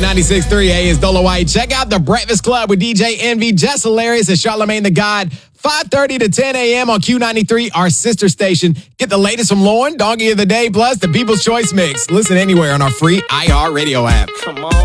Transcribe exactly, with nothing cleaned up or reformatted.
right, ninety-six point three A is Dolo White. Check out The Breakfast Club with D J Envy, Jess Hilarious, and Charlamagne the God. five thirty to ten a.m. on Q ninety-three, our sister station. Get the latest from Lauren, Donkey of the Day, plus the People's Choice Mix. Listen anywhere on our free I R radio app. Come on.